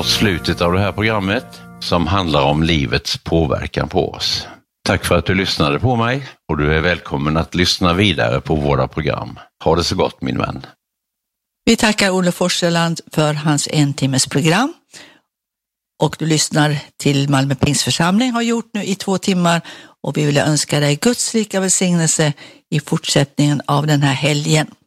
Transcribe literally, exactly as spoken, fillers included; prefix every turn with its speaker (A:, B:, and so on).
A: slutet av det här programmet som handlar om livets påverkan på oss. Tack för att du lyssnade på mig och du är välkommen att lyssna vidare på våra program. Ha det så gott, min vän.
B: Vi tackar Olle Forseland för hans en timmes program. Och du lyssnar till Malmö Pingstförsamling har gjort nu i två timmar och vi vill önska dig Guds rika välsignelse i fortsättningen av den här helgen.